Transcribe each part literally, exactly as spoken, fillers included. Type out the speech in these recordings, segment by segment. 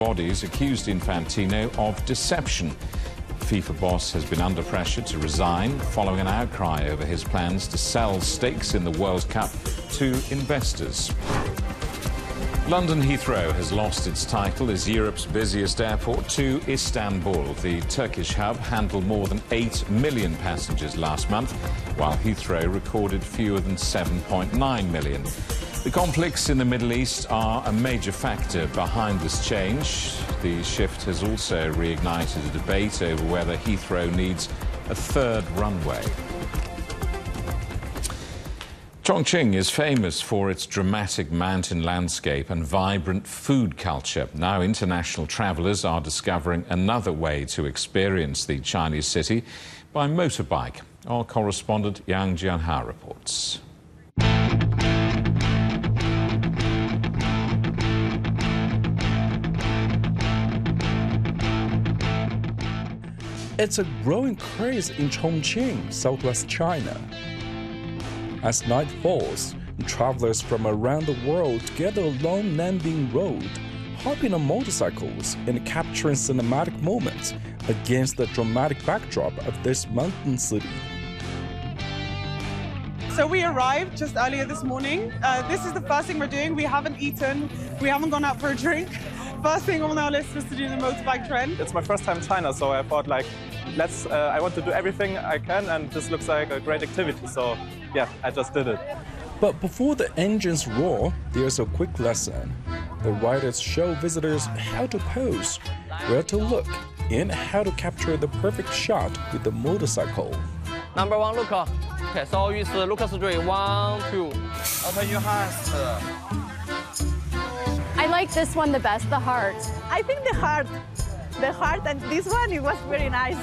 Bodies accused Infantino of deception. FIFA boss has been under pressure to resign following an outcry over his plans to sell stakes in the World Cup to investors. London Heathrow has lost its title as Europe's busiest airport to Istanbul. The Turkish hub handled more than eight million passengers last month, while Heathrow recorded fewer than seven point nine million. The conflicts in the Middle East are a major factor behind this change. The shift has also reignited a debate over whether Heathrow needs a third runway. Chongqing is famous for its dramatic mountain landscape and vibrant food culture. Now international travellers are discovering another way to experience the Chinese city by motorbike. Our correspondent Yang Jianhao reports. It's a growing craze in Chongqing, southwest China. As night falls, travelers from around the world gather along Nanbing Road, hopping on motorcycles and capturing cinematic moments against the dramatic backdrop of this mountain city. So we arrived just earlier this morning. Uh, this is the first thing we're doing. We haven't eaten, we haven't gone out for a drink. First thing on our list was to do the motorbike trend. It's my first time in China, so I thought like, let's, uh, I want to do everything I can, and this looks like a great activity, so yeah, I just did it. But before the engines roar, there's a quick lesson. The riders show visitors how to pose, where to look, and how to capture the perfect shot with the motorcycle. Number one, look. Okay, so you see, look straight. One, two. Open your hands. I like this one the best, the heart. I think the heart. The heart and this one, it was very nice.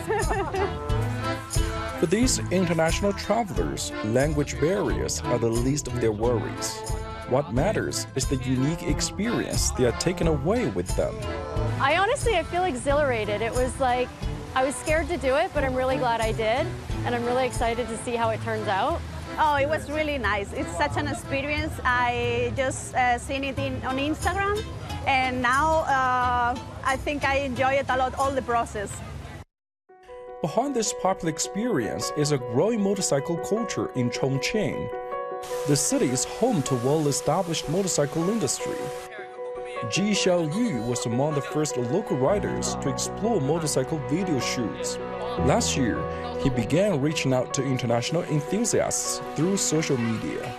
For these international travelers, language barriers are the least of their worries. What matters is the unique experience they are taking away with them. I honestly, I feel exhilarated. It was like, I was scared to do it, but I'm really glad I did. And I'm really excited to see how it turns out. Oh, it was really nice. It's such an experience. I just uh, seen it in, on Instagram. And now uh, I think I enjoy it a lot, all the process. Behind this popular experience is a growing motorcycle culture in Chongqing. The city is home to well-established motorcycle industry. Ji Xiaoyu was among the first local riders to explore motorcycle video shoots. Last year, he began reaching out to international enthusiasts through social media.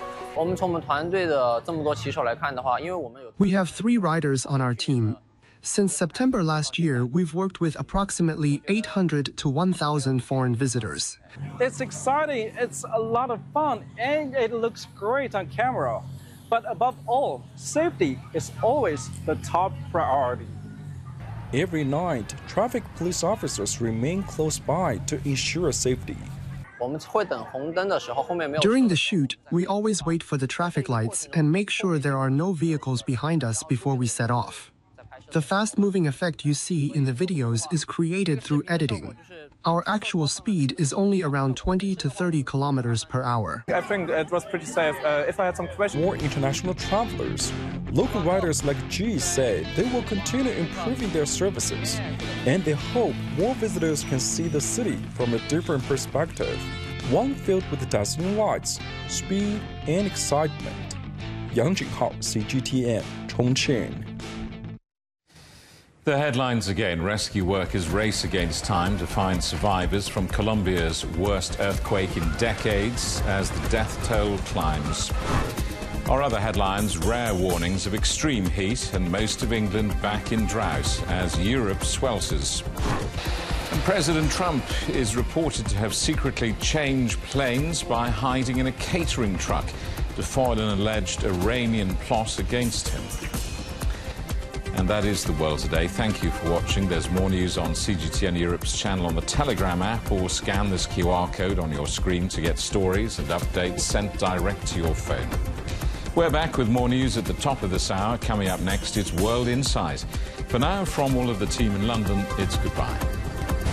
We have three riders on our team. Since September last year, we've worked with approximately eight hundred to one thousand foreign visitors. It's exciting, it's a lot of fun, and it looks great on camera. But above all, safety is always the top priority. Every night, traffic police officers remain close by to ensure safety. During the shoot, we always wait for the traffic lights and make sure there are no vehicles behind us before we set off. The fast-moving effect you see in the videos is created through editing. Our actual speed is only around twenty to thirty kilometers per hour. I think it was pretty safe. Uh, if I had some questions... More international travelers, local riders like Ji say they will continue improving their services, and they hope more visitors can see the city from a different perspective, one filled with dazzling lights, speed, and excitement. Yang Jianhao, C G T N, Chongqing. The headlines again. Rescue workers race against time to find survivors from Colombia's worst earthquake in decades as the death toll climbs. Our other headlines, rare warnings of extreme heat and most of England back in drought as Europe swelters. And President Trump is reported to have secretly changed planes by hiding in a catering truck to foil an alleged Iranian plot against him. And that is the world today. Thank you for watching. There's more news on C G T N Europe's channel on the Telegram app, or scan this Q R code on your screen to get stories and updates sent direct to your phone. We're back with more news at the top of this hour. Coming up next, it's World Insight. For now, from all of the team in London, it's goodbye.